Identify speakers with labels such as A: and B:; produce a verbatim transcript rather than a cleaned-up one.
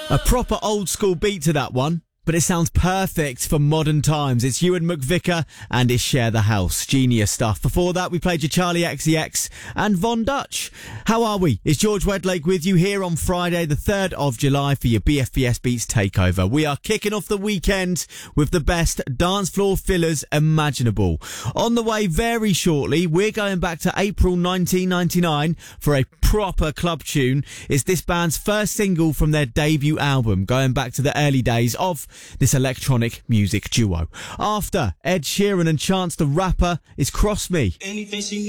A: A proper old school beat to that one, but it sounds perfect for modern times. It's Ewan McVicker and it's Share the House. Genius stuff. Before that, we played your Charlie X C X and Von Dutch. How are we? It's George Wedlake with you here on Friday, the third of July for your B F B S Beats takeover. We are kicking off the weekend with the best dance floor fillers imaginable. On the way very shortly, we're going back to April nineteen ninety-nine for a proper club tune. It's this band's first single from their debut album, going back to the early days of this electronic music duo. After Ed Sheeran and Chance the Rapper is Cross Me.